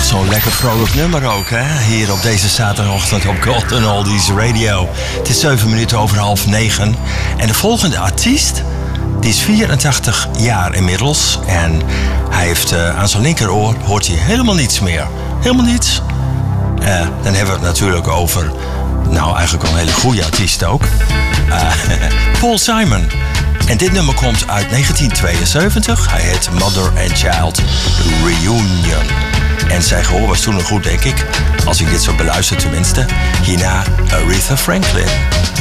Zo'n lekker vrolijk nummer ook, hè? Hier op deze zaterdagochtend op Golden Oldies Radio. Het is 7 minuten over 8:30. En de volgende artiest, die is 84 jaar inmiddels. En hij heeft aan zijn linkeroor, hoort hij helemaal niets meer. Helemaal niets. Dan hebben we het natuurlijk over, nou eigenlijk wel een hele goede artiest ook. Paul Simon. En dit nummer komt uit 1972. Hij heet Mother and Child Reunion. En zijn gehoor was toen nog goed, denk ik. Als ik dit zo beluister tenminste. Hierna Aretha Franklin.